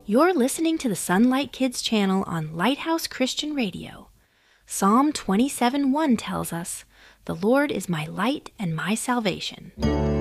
You're listening to the Sunlight Kids channel on Lighthouse Christian Radio. Psalm 27:1 tells us, "The Lord is my light and my salvation."